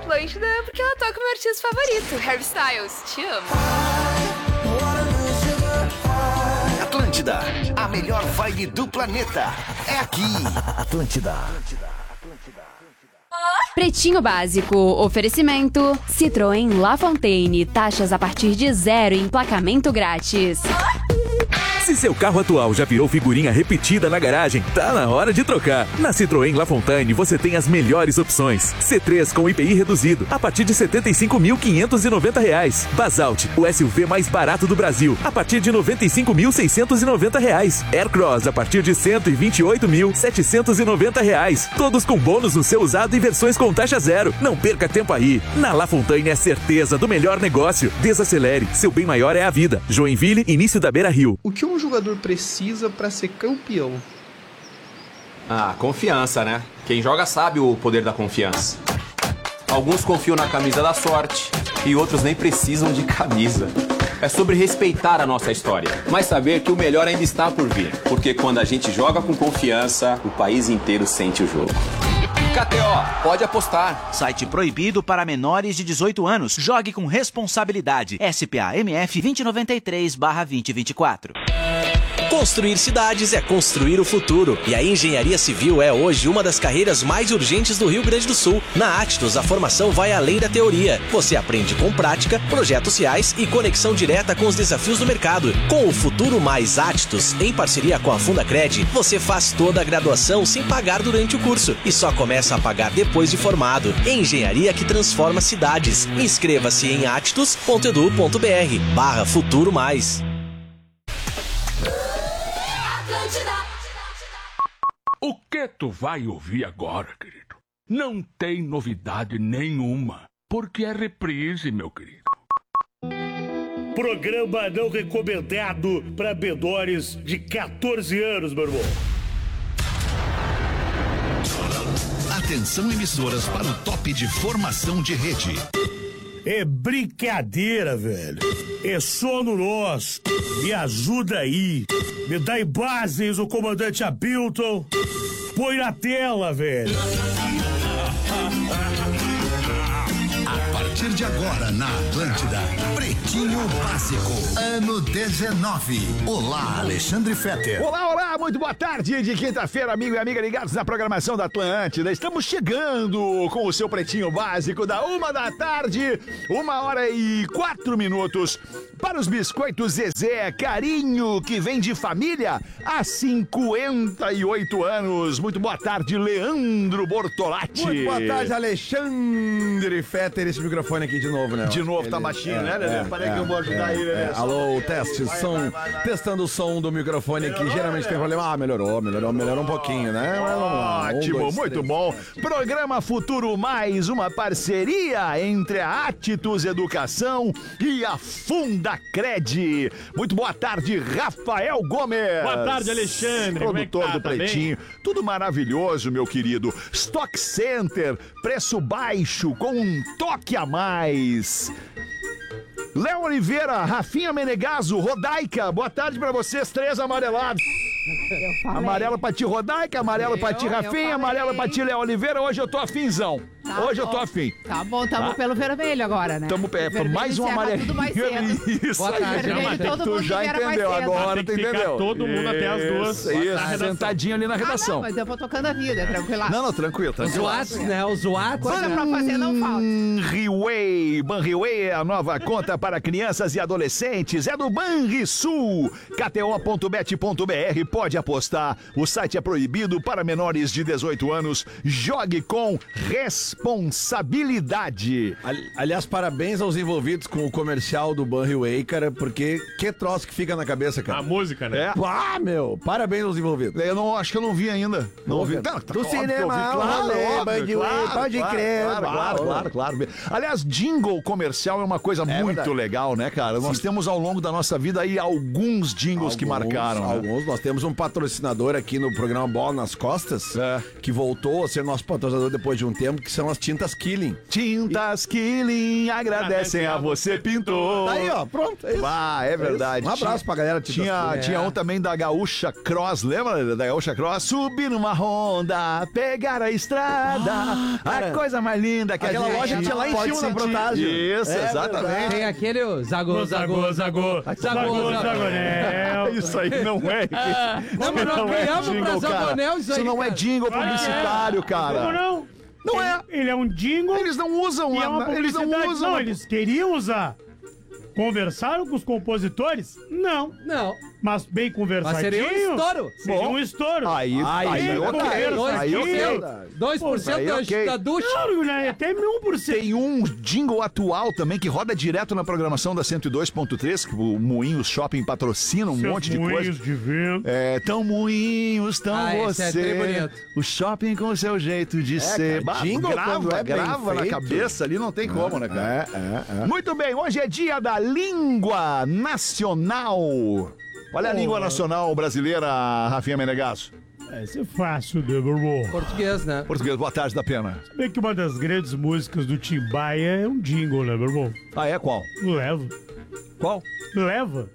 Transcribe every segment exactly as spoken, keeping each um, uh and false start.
Atlântida porque ela toca o meu artista favorito, Harry Styles. Te amo. Atlântida, a melhor vibe do planeta. É aqui. Atlântida. Pretinho Básico, oferecimento Citroën La Fontaine, taxas a partir de zero e emplacamento grátis. Se seu carro atual já virou figurinha repetida na garagem, tá na hora de trocar. Na Citroën La Fontaine você tem as melhores opções. C três com I P I reduzido, a partir de setenta e cinco mil quinhentos e noventa reais. Basalt, o S U V mais barato do Brasil, a partir de noventa e cinco mil seiscentos e noventa reais. Aircross, a partir de cento e vinte e oito mil setecentos e noventa reais. Todos com bônus no seu usado e versões com taxa zero. Não perca tempo aí. Na La Fontaine é certeza do melhor negócio. Desacelere, seu bem maior é a vida. Joinville, início da Beira Rio. O que um jogador precisa para ser campeão? Ah, confiança, né? Quem joga sabe o poder da confiança. Alguns confiam na camisa da sorte e outros nem precisam de camisa. É sobre respeitar a nossa história, mas saber que o melhor ainda está por vir. Porque quando a gente joga com confiança, o país inteiro sente o jogo. K T O, pode apostar. Site proibido para menores de dezoito anos. Jogue com responsabilidade. S P A M F dois zero nove três barra dois zero dois quatro. Construir cidades é construir o futuro. E a engenharia civil é hoje uma das carreiras mais urgentes do Rio Grande do Sul. Na Actus, a formação vai além da teoria. Você aprende com prática, projetos reais e conexão direta com os desafios do mercado. Com o Futuro Mais Actus, em parceria com a Fundacred, você faz toda a graduação sem pagar durante o curso e só começa a pagar depois de formado. Engenharia que transforma cidades. Inscreva-se em actus ponto edu ponto br barra Futuro Mais. O que tu vai ouvir agora, querido? Não tem novidade nenhuma, porque é reprise, meu querido. Programa não recomendado para menores de quatorze anos, meu irmão. Atenção, emissoras, para o top de formação de rede. É brincadeira, velho. É sono nosso. Me ajuda aí. Me dá imagens o comandante Hamilton. Põe na tela, velho. A partir de agora, na Atlântida, Pretinho Básico, ano dezenove. Olá, Alexandre Fetter. Olá, olá, muito boa tarde de quinta-feira, amigo e amiga ligados na programação da Atlântida. Estamos chegando com o seu Pretinho Básico da uma da tarde, uma hora e quatro minutos. Para os biscoitos Zezé, carinho que vem de família há cinquenta e oito anos. Muito boa tarde, Leandro Bortolatti. Muito boa tarde, Alexandre Fetter. Esse microfone aqui de novo, né? De novo, ele, tá baixinho, é, né, Lelê? É, Parei é, que eu vou ajudar é, ele, né? É. Alô, teste, vai, som. Vai, vai, vai. Testando o som do microfone aqui. Melhorou, geralmente né? Tem problema. Ah, melhorou, melhorou, melhorou um pouquinho, né? Mas vamos lá. Ótimo, um, dois, muito três. bom. Programa Futuro Mais, uma parceria entre a Actus Educação e a Fundacred. Muito boa tarde, Rafael Gomes. Boa tarde, Alexandre. Produtor é tá? do Tá Pretinho. Bem? Tudo maravilhoso, meu querido. Stock Center, preço baixo com um toque a mais. Léo Oliveira, Rafinha Menegaso, Rodaica, boa tarde pra vocês, três amarelados. Amarelo pra ti, Rodaica, amarelo eu, pra ti, Rafinha, amarelo pra ti, Léo Oliveira. Hoje eu tô afinzão. Tá Hoje bom. eu tô afim. Tá bom, tamo tá? pelo vermelho agora, né? Tamo é, mais um amarelinho. Isso Boa aí, tarde, vermelho, todo tu já entendeu, agora tu entendeu. Todo mundo isso, até as duas. Isso, sentadinho ali na redação. Ah, não, mas eu vou tocando a vida, tranquilo. Não, não, tranquilo, tranquilo. Os Whats, né? Os Whats. Coisa pra fazer não falta. Banriway. Banriway é a nova conta para crianças e adolescentes. É do Banrisul. K T O ponto bet ponto br. Pode apostar. O site é proibido para menores de dezoito anos. Jogue com responsabilidade. Aliás, parabéns aos envolvidos com o comercial do Banriway, cara, porque que troço que fica na cabeça, cara. A música, né? É. Ah, meu, parabéns aos envolvidos. Eu não, acho que eu não vi ainda. Não ouvi. Não, do cinema, claro, Banriway, pode crer. Claro, claro, claro, claro. Aliás, jingle comercial é uma coisa é muito verdade. legal, né, cara? Sim. Nós temos ao longo da nossa vida aí alguns jingles alguns, que marcaram. Alguns. Né? Nós temos um patrocinador aqui no programa Bola nas Costas, é. que voltou a ser nosso patrocinador depois de um tempo, que são são as tintas Killing. Tintas Killing agradecem a você, pintor. Tá aí, ó, pronto. É isso. Ah, é verdade. Um abraço pra galera. Tinha, é. tinha um também da Gaúcha Cross, lembra da Gaúcha Cross? Subir numa Honda, pegar a estrada, ah, a coisa mais linda que aquela a gente loja tinha lá em pode cima na sentir. Protásio. Isso, é exatamente. Verdade. Tem aquele o Zagô, Zagô, Zagô, Zagô, Zagonel. Isso aí não é. Não, mas nós ganhamos pra Zagonel isso aí. Isso não é jingle publicitário, cara. Como não? Não é. Ele é um jingle. Eles não usam, e é uma eles não usam. Não, eles queriam usar. Conversaram com os compositores? Não. Não. Mas bem conversadinho. Mas seria um estouro. Seria Bom, um estouro. Aí, aí, aí ok. Aí ok. dois por cento Aí, okay. da ducha. Não, né? Até um por cento. Tem um jingle atual também que roda direto na programação da cento e dois ponto três, que o Moinhos Shopping patrocina um Seus monte de moinhos coisa. de vento. É, tão moinhos, tão Ah, você. esse é bonito. O shopping com o seu jeito de ser. cara, Bah, jingle quando grava, é bem grava na feito. cabeça ali, não tem como, né, cara? É, é, é. Muito bem, hoje é dia da língua nacional. Olha a Oh. língua nacional brasileira, Rafinha Menegasso. Esse é fácil, né, meu irmão? Português, né? Português, boa tarde da pena. Sabia que uma das grandes músicas do Timbaia é um jingle, né, meu irmão? Ah, é qual? Leva. Qual? Leva.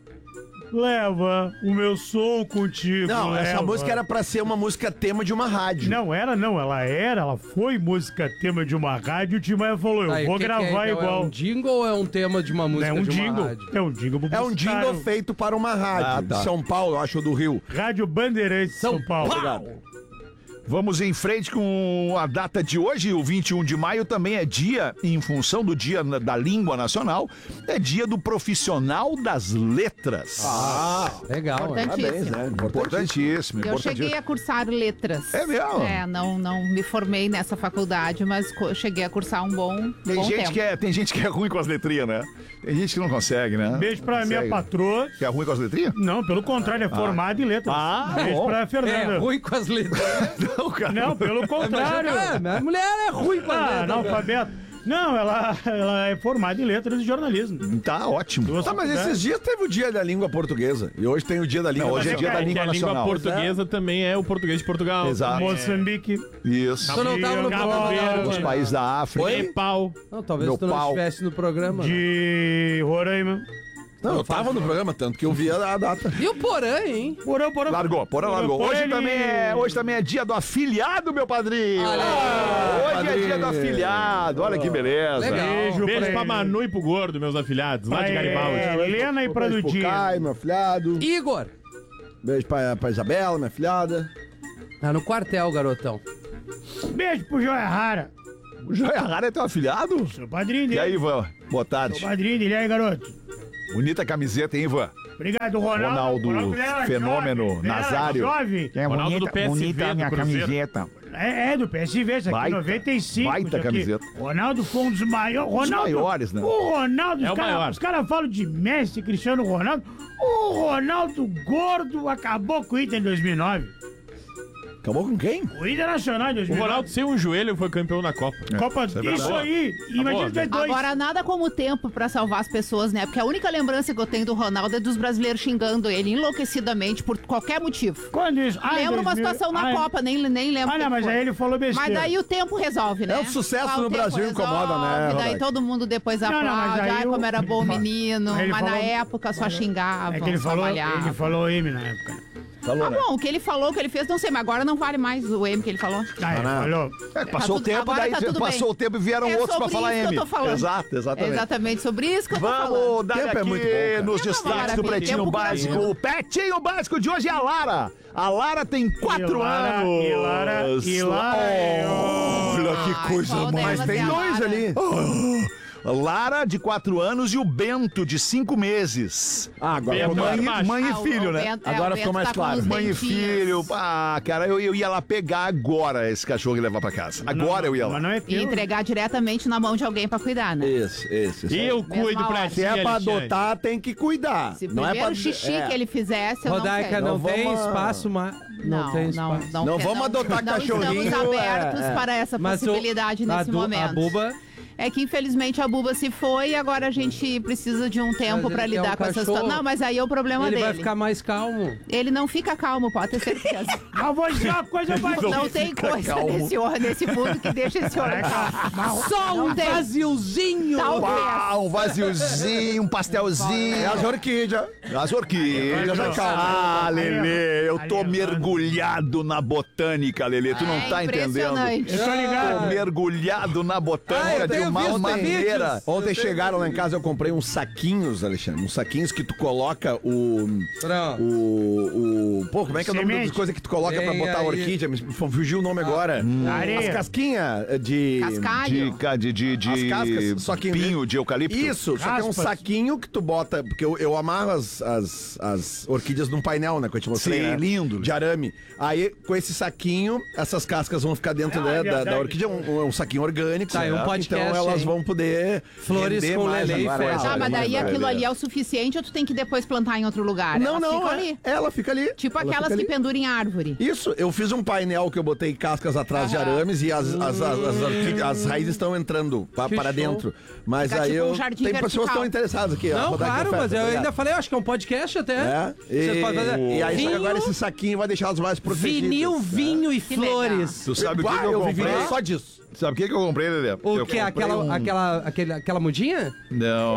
Leva o meu som contigo. Não, essa leva. música era pra ser uma música tema de uma rádio. Não era, não. Ela era, ela foi música tema de uma rádio. O Timbaia falou, eu Aí, vou que que gravar é, então? igual. É um jingle ou é um tema de uma música É um de uma jingle. rádio? É um jingle É um publicitário. jingle feito para uma rádio. Ah, tá. De São Paulo, eu acho, do Rio. Rádio Bandeirantes, São, São Paulo. Obrigado. Vamos em frente com a data de hoje, o vinte e um de maio, também é dia, em função do Dia da Língua Nacional, é dia do profissional das letras. Ah, legal. Parabéns, né? Importantíssimo. Eu importantíssimo. cheguei a cursar letras. É mesmo? É, não, não me formei nessa faculdade, mas co- cheguei a cursar um bom, Tem, bom gente tempo. que é, tem gente que é ruim com as letrinhas, né? Tem gente que não consegue, né? Beijo pra Consegue. minha patroa. Que é ruim com as letrinhas? Não, pelo contrário, é formada em letras. Ah, Beijo bom. pra Fernanda. É ruim com as letras. Não, cara. Não, pelo contrário. É, minha mulher é ruim com as Ah, letras. analfabeto. Não, ela, ela é formada em letras e jornalismo. Tá ótimo. Duas Tá, mas faculdades. esses dias teve o dia da língua portuguesa. E hoje tem o dia da língua Não, hoje é dia da É, língua que a língua nacional. portuguesa também é o português de Portugal. Exato. Moçambique. Isso. Tu não tava no Cabo programa, Verde, Os né? países da África. Oi? Pau. Não, talvez Meu tu não pau. estivesse no programa. né? de Roraima. Não, eu tava no programa, tanto que eu vi a data. E o Porã, hein? Porã, porã. Largou, porra, largou. Porã, Hoje ele- também, é, hoje também é dia do afiliado, meu padrinho. Olha aí. Ah, hoje padrinho. é dia do afiliado. Olha que beleza. Legal. Beijo, Beijo pra pra Manu e pro Gordo, meus afilhados, lá de É, Garibaldi. Helena e pra Beijo pro Dudinha. Caio, meu afilhado. Igor. Beijo pra, pra Isabela, minha afilhada. Tá no quartel, garotão. Beijo pro Joia Rara. O Joia Rara é teu afiliado? Sou padrinho dele. E aí, Ivan? Boa tarde. Sou padrinho dele. E aí, garoto? Bonita camiseta, hein, Ivan? Obrigado, Ronaldo. Ronaldo, era Fenômeno, jovem, ele era Nazário. jovem. Quem é Ronaldo bonita, do P S V bonita a do minha Cruzeiro. camiseta. É, é do P S V, essa aqui, Baita- noventa e cinco. baita isso aqui. camiseta. Ronaldo foi um dos maiores. Ronaldo, maiores, né? O Ronaldo, É os o caras maior. cara falam de Messi, Cristiano Ronaldo. O Ronaldo gordo acabou com o Inter em dois mil e nove. Acabou com quem? O Internacional em dois O mil e nove. Ronaldo sem um joelho foi campeão na Copa. Copa, isso é verdade. isso aí. Imagina boa. ter dois. Agora, nada como o tempo pra salvar as pessoas, né? Porque a única lembrança que eu tenho do Ronaldo é dos brasileiros xingando ele enlouquecidamente por qualquer motivo. Quando isso? Ah, em Lembro uma dois mil situação na ah, Copa, nem, nem lembro. Ah, não, quem mas foi. aí ele falou besteira. Mas daí o tempo resolve, né? É o sucesso Ah, no tempo Brasil incomoda, né, resolve, Daí Rodaica? todo mundo depois Não, não, aplaude. mas aí Ai, o- como era bom o menino. Aí ele Mas na falou- época só xingavam, É que ele só falou, malhavam. ele falou M na época. Falou, Ah, né? bom, o que ele falou, o que ele fez, não sei, mas agora não vale mais o M que ele falou. Ah, ele falou. É, passou Tá o tempo, tudo- daí agora tá tudo passou bem. o tempo e vieram É outros pra sobre falar isso que M. eu tô falando. Exato, exatamente. É exatamente sobre isso que eu tô Vamos falando. dar Tempo é aqui muito bom, cara. nos Tempo é destaques do maravilha, Pretinho tempo Básico. maravilha. O Pretinho Básico de hoje é a Lara. A Lara tem quatro E Lara, anos. e Lara, e Lara, Olha que Ai, coisa qual mais. delas Mas tem é a dois Lara? ali. Oh, Lara, de quatro anos, e o Bento, de cinco meses. Ah, agora Bento ficou Mãe, mais baixo. mãe Ah, e o- filho, o né? Bento- é, Agora o ficou Bento mais tá com claro. os Mãe e dentinhos. filho. Ah, cara, eu, eu ia lá pegar agora esse cachorro e levar pra casa. Agora eu ia lá. Mas não é E teu. entregar diretamente na mão de alguém pra cuidar, né? Isso, isso. isso. E eu Mesma cuido pra hora. ti, Se é pra Alexandre. adotar, tem que cuidar. Se o não é primeiro pra... xixi é. que ele fizesse, eu Rodaica, não não, quero. tem vamos- espaço, mas. Não, Não, tem não, espaço. não, Não quer- vamos adotar não cachorrinho, estamos abertos é, é. para essa Mas o- possibilidade a nesse du- momento. A Buba É que infelizmente a Buba se foi e agora a gente precisa de um tempo Mas pra ele quer lidar um com essa cachorro. situação. Não, mas aí é o problema Ele dele. vai ficar mais calmo. Ele não fica calmo, pode ter certeza. Mas vou dizer uma coisa pra Não, você. tem coisa nesse, nesse mundo que deixa esse homem calmo. Só um tem. vaziozinho. Talvez. Uau, um vaziozinho, um pastelzinho. É as orquídeas. As orquídeas. Vai calma. Ah, Lelê, eu tô Ali, mergulhado na botânica, Lelê. Tu não É tá entendendo. impressionante. Eu tô ligado. Tô mergulhado na Ah, botânica eu de tenho uma visto maneira. Ontem chegaram lá em casa, eu comprei uns saquinhos, Alexandre. Uns saquinhos que tu coloca o. Não. O. o pô, como é que é o nome Semente. das coisas que tu coloca pra Tem botar a aí. orquídea? Me fugiu o nome agora. Areia. As casquinhas de. Cascalho. De, ca- de, de, de As cascas, só que em vez- pinho, de eucalipto. Isso, só que é um Raspas. saquinho que tu bota. Porque eu, eu amarro as, as, as orquídeas num painel, né? Que eu te mostrei. Sim, né? lindo. De arame. Aí, com esse saquinho, essas cascas vão ficar dentro Ah, né, da, verdade. da orquídea. Um, um saquinho orgânico. Tá aí um certo? podcast, Então elas hein? vão poder. Flores render com mais Lelê e agora. Fezes. Ah, mas daí Mais aquilo agora. ali é o suficiente ou tu tem que depois plantar em outro lugar? Não, Elas não. ficam é- ali. Ela fica ali. Tipo Ela aquelas fica que ali. penduram em árvore. Isso, eu fiz um painel que eu botei cascas atrás de arames e as, as, as, as, orquídeas- as raízes estão entrando pa- Que para show. dentro. Mas Fica aí tipo eu. um jardim tem pessoas que vertical. estão interessadas aqui. ó, Não, rodar aqui claro, a festa, mas eu tá ainda ligado? falei, eu acho que é um podcast até. É, Vocês e, podem fazer. e aí, só que Vinho, agora esse saquinho vai deixar as mais protegidas. vinil, vinho e Que flores. Tu sabe o que, Ah, que eu eu vivi comprei? só disso. Sabe o que, que eu comprei, Lelê? O Eu que? comprei Aquela, um- aquela, aquele, aquela mudinha? Não.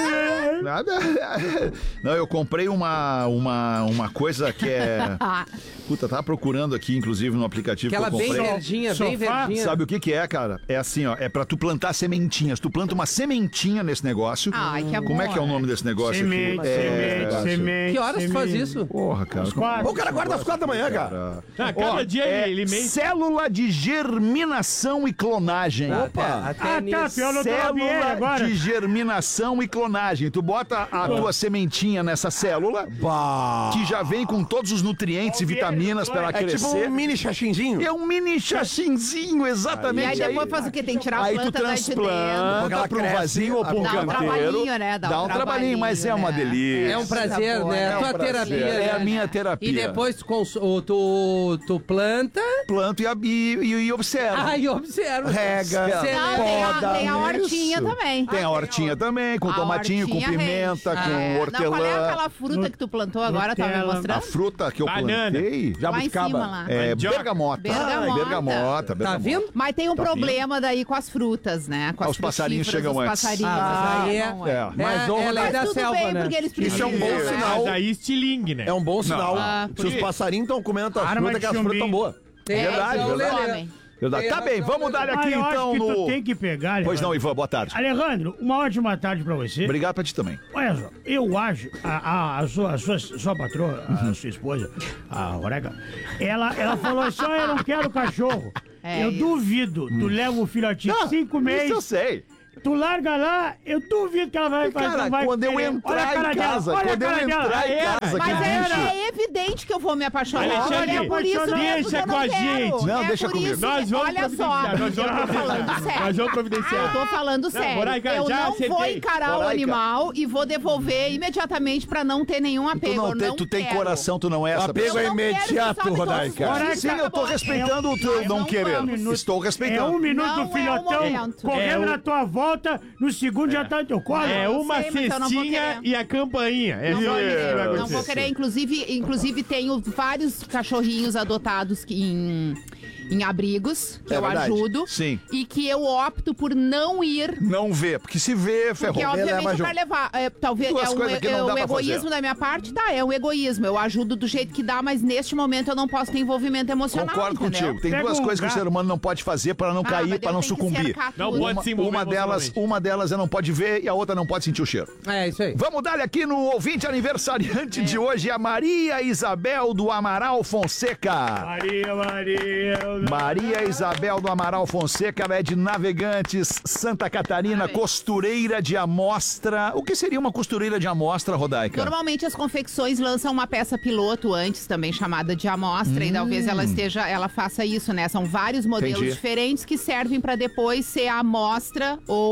Nada. Não, eu comprei uma, uma, uma coisa que é. Puta, tava procurando aqui, inclusive, no aplicativo Aquela que eu bem comprei. verdinha, bem Sofá. verdinha. Sabe o que que é, cara? É assim, ó, é pra tu plantar sementinhas. Tu planta uma sementinha nesse negócio. Ai, que amor. Como é que é o nome desse negócio Semente, aqui? É... semente, semente. Que horas tu faz semente. isso? Porra, cara. Quatro. O cara guarda às quatro da manhã, cara. Ah, cada Ó, dia é ele, ele mente. Célula de germinação e clonagem. Opa! Até Ah, tá, nisso. pior não tô na Biel Célula agora. de germinação e clonagem. Tu bota a tua sementinha nessa célula, que já vem com todos os nutrientes e vitaminas pra ela É tipo crescer. um mini chachinzinho. É um mini chachinzinho, E exatamente. aí depois faz o quê? Tem que tirar a Aí tu planta daí de dentro. transplanta ela pra um cresce, vasinho ou pra um Dá um canteiro. trabalhinho, né? Dá um Dá um trabalhinho, mas é trabalhinho, uma né? delícia. É um prazer, boa, né? é A um tua prazer. terapia. É a né? minha terapia. E depois tu, cons- o- tu, tu planta. Planto e, e, e, e observo. Ai, observa. Rega, Não, tem a, poda. tem a hortinha Isso. também. Tem a hortinha também, com A tomatinho, com hortinha pimenta, rende. com É. hortelã. Não, qual é aquela fruta que tu plantou agora? Tá me Nutella. A mostrando? fruta que eu Banana. plantei. Lá em cima lá. É Mandioca. bergamota. Bergamota. Ai, bergamota, Tá bergamota. vindo? Mas tem um Tá problema daí com as frutas, né? Com Ah, as os passarinhos frutíferas, chegam os antes. passarinhos. Ah, mas aí é- não É. Mas é, honra é lei Mas da tudo selva, bem, né? porque eles Isso é precisam. um bom né? sinal. Mas aí estilingue, né? É um bom sinal. Ah, Se os passarinhos estão comendo tua Arma fruta, de que as frutas chumbinho. estão boas. Tem Verdade, razão, verdade. Lelê. Comem. Verdade. Tá bem, vamos dar Ah, aqui eu então acho que no. tu tem que pegar, Pois não, Alejandro. Ivan, boa tarde. Alejandro, uma ótima tarde pra você. Obrigado pra ti também. Olha só, eu acho, a, a, a, sua, a sua, sua patroa, a sua esposa, a Roreca, ela, ela falou assim, ó, eu não quero cachorro. É eu isso. duvido, tu leva o filhotinho cinco meses, Isso eu sei. tu larga lá, eu duvido que ela vai fazer. Cara, não vai quando eu querer. entrar Olha a cara em dela, casa, olha a quando eu cara dela. entrar em É, casa, Mas que é, bicho. é evidente que eu vou me apaixonar. Alexandre, é por isso mesmo deixa que eu com não a quero. gente. Não, é deixa por comigo. isso Nós que- vamos olha só, providenciar, nós vamos eu tô providenciar. falando sério. Nós vamos providenciar. Eu tô falando sério. Boraica, eu já não vou acertei. encarar o Boraica. animal e vou devolver imediatamente pra não ter nenhum Tu, apego. não eu tem, não tu tem quero. coração, tu não é essa apego pessoa. é Eu não quero, imediato, você sabe Rodaica. todos os Rodaica. Sim, eu tô respeitando o teu eu não não querer. vou. minuto. Estou É respeitando. um minuto Não do é o filhotão momento. correndo É na o- tua volta, no segundo já tá no teu colo. É eu uma sei, mas eu não vou cestinha querer. e a campainha. É Não só vou isso que vai querer, não acontecer. vou querer. Inclusive, inclusive tenho vários cachorrinhos adotados que em, em abrigos, que É eu verdade. ajudo. Sim. E que eu opto por não ir. Não vê, porque se vê, ferrou. Porque, obviamente, Leva vai junto. levar. É, talvez Duas é um, coisas que não é dá um pra egoísmo fazer. da minha parte, tá? É um egoísmo. Eu ajudo do jeito que dá, mas neste momento eu não posso ter envolvimento emocional. Concordo entendeu? contigo. Tem Pega duas um coisas que o gato. ser humano não pode fazer para não Ah, cair, mas para eu não tenho que sucumbir. cercar Não tudo. pode Uma, se envolver uma delas, emocionalmente. uma delas é não pode ver e a outra não pode sentir o cheiro. É, isso aí. Vamos dar aqui no ouvinte aniversariante de hoje, a Maria Isabel do Amaral Fonseca. Maria, Maria. Maria Isabel do Amaral Fonseca, ela é de Navegantes, Santa Catarina, Parabéns. costureira de amostra. O que seria uma costureira de amostra, Rodaica? Normalmente as confecções lançam uma peça piloto antes, também chamada de amostra, e talvez ela esteja, ela faça isso, né? São vários modelos Entendi. diferentes que servem para depois ser a amostra ou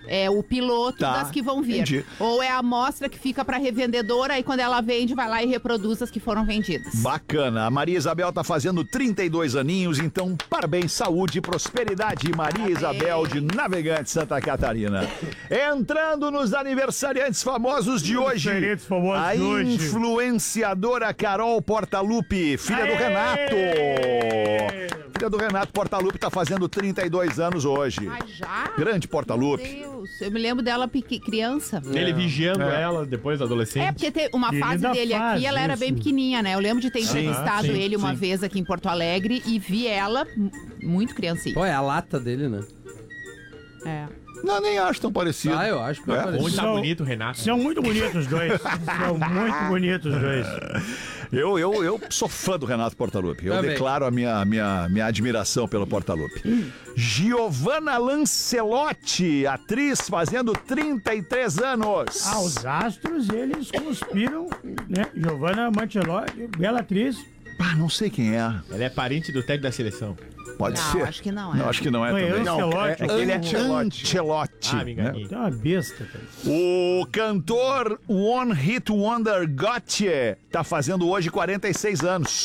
é o piloto Tá, das que vão vir. entendi. Ou é a amostra que fica pra revendedora e quando ela vende, vai lá e reproduz as que foram vendidas. Bacana. A Maria Isabel tá fazendo trinta e dois aninhos, então parabéns, saúde e prosperidade. Maria Isabel de Navegante, Santa Catarina. Entrando nos aniversariantes famosos de hoje. Aniversariantes famosos a de hoje. influenciadora Carol Portalupe, filha do Aê! Renato. Filha do Renato Portalupe tá fazendo trinta e dois anos hoje. Ai, já? Grande Portalupe. Meu Deus, eu me lembro dela pequ- criança. Ele vigiando É. ela depois da adolescente. É, porque teve uma Ele fase ainda dele faz aqui, ela era isso. bem pequenininha, né? Eu lembro de ter Sim, entrevistado sim, ele uma sim. vez aqui em Porto Alegre e vi ela m- muito criancinha. Pô, é a lata dele, né? É. Não, nem acho tão parecido. Ah, eu acho que é, É. parecido. Onde tá São- bonito, Renato. São muito bonitos os dois. São muito bonitos os dois. Eu, eu, eu sou fã do Renato Portalupe. Eu Também. declaro a minha, minha, minha admiração pelo Portalupe. Giovanna Lancelotti, atriz fazendo trinta e três anos. Ah, os astros, eles conspiram, né? Giovanna Mantelotti, bela atriz. Ah, não sei quem é. Ela é parente do técnico da seleção. Pode Não, ser. acho que não é. Não, acho que não é Não, é também. Ancelotti. é, é que ele é Ancelotti. Ancelotti. Ah, me enganei. Tem uma besta, cara. O cantor One Hit Wonder Gotye tá fazendo hoje quarenta e seis anos.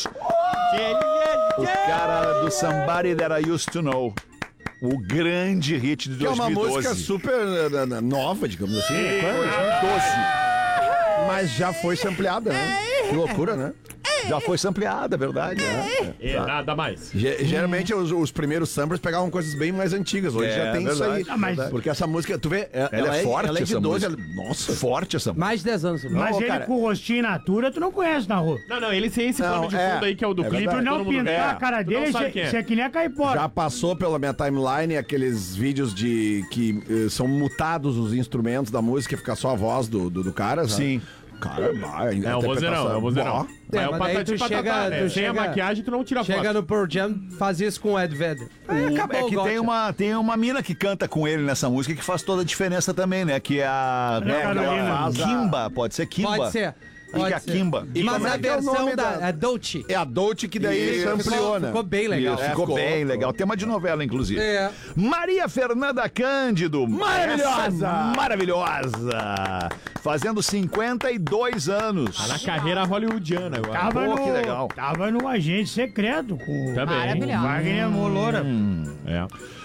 O cara do Somebody That I Used to Know. O grande hit de Que é uma dois mil e doze. música super eh, nova, digamos assim. Sim, Quando? dois mil e doze. Mas já foi sampleada, né? Que loucura, né? Já foi sampleada, é verdade. né? É, nada mais. Ge- Geralmente os, os primeiros samplers pegavam coisas bem mais antigas. Hoje É, já tem isso verdade. aí. Ah, mas- Porque essa música, tu vê, ela, Ela é forte, ela é de essa doze. música. ela- Nossa, Forte essa música. Mais de dez anos. Mas Não, ele cara. com o rostinho natura, tu não conhece na rua. Não, não, ele tem esse Não, plano de é. fundo aí que é o do É clipe. Tu verdade. não todo mundo pintar vê. a cara Tu não dele, sabe você quem é. é que nem a caipora. já passou pela minha timeline aqueles vídeos de que eh, são mutados os instrumentos da música e fica só a voz do, do, do cara. né? Sim. Cara, vai. É o vozeirão, é o vozeirão. É, É o mas daí patati tu chega- patatá. É, tu sem a chega- maquiagem, tu não tira Chega foto. no Pearl Jam, faz isso com o Ed Vedder. Aí O- acabou é o que Gotcha. tem uma, tem uma mina que canta com ele nessa música que faz toda a diferença também, né? Que é a. É, é, que ela Carolina. faz a- Kimba, pode ser Kimba. Pode ser. Fica Pode a ser. Kimba. E Mas como a é que é o versão nome da, da- é Dolce. É a Dolce que daí Isso, ampliou, ficou, né? ficou bem legal. Isso, É, ficou, ficou, bem ficou. legal. Tema de novela, inclusive. É. Maria Fernanda Cândido. Maravilhosa! Essa maravilhosa! Fazendo cinquenta e dois anos. Tá na carreira hollywoodiana agora. Tava, Pô, no, que legal. tava no agente secreto com Também. o Maravilhosa. Wagner Moura. É.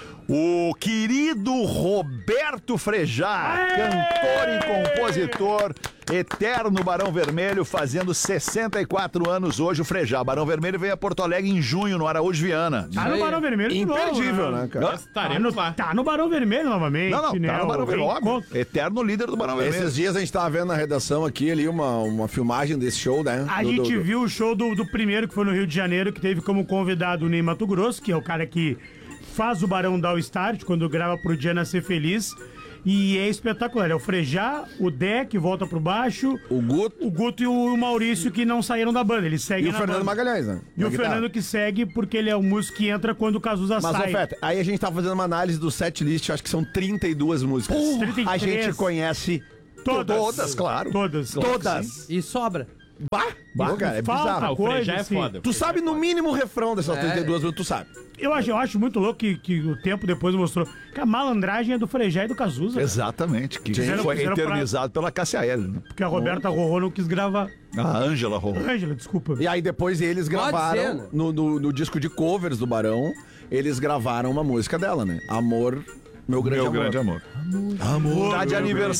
O querido Roberto Frejá, cantor e compositor, eterno Barão Vermelho, fazendo sessenta e quatro anos hoje. O Frejá. Barão Vermelho veio a Porto Alegre em junho, no Araújo Viana. Tá no Barão Vermelho de novo, Imperdível, né, cara? Tá no, Estaremos lá. tá no Barão Vermelho novamente, Não, não, né? tá no Barão O Vermelho. reencontro. óbvio. Eterno líder do Barão Vermelho. Esses dias a gente tava vendo na redação aqui ali uma, uma filmagem desse show, né? A Do- do- gente do- viu o show do, do primeiro, que foi no Rio de Janeiro, que teve como convidado o Ney Mato Grosso, que é o cara que faz o Barão dar o start quando grava pro Diana Ser Feliz. E é espetacular. É o Frejá, o Dé, que volta pro baixo. O Guto. O Guto e o Maurício, que não saíram da banda. Eles seguem E o na Fernando banda. Magalhães, né? E Na o guitarra. Fernando que segue, porque ele é o músico que entra quando o Cazuza Mas, sai. ô, Feta, aí a gente tava fazendo uma análise do set list, acho que são trinta e duas músicas. trinta e A três. gente conhece Todas. todas, claro. Todas. Todas. E sobra. Bah, bah, cara, é Falta bizarro. Ah, o coisa, Frejá é assim. foda. Tu sabe no mínimo o refrão dessas É. trinta e duas, tu sabe. Eu acho, eu acho muito louco que, que o tempo depois mostrou que a malandragem é do Frejá e do Cazuza. cara. Exatamente, que Fizeram- foi fizeram pra- eternizado pela Cássia Eller. Né? Porque a Roberta Rorô não quis gravar. A Ângela Rorô. Ângela, desculpa. E aí depois eles Pode gravaram, ser, né? no, no, no disco de covers do Barão, eles gravaram uma música dela, né? Amor, meu grande Meu amor. grande amor. Amor. Tá de aniversário.